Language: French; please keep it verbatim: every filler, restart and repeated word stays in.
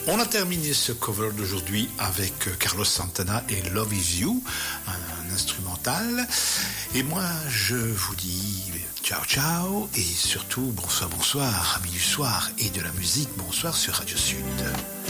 On a terminé ce cover d'aujourd'hui avec Carlos Santana et Love Is You, un instrumental. Et moi, je vous dis ciao ciao et surtout bonsoir bonsoir, amis du soir et de la musique, bonsoir sur Radio Sud.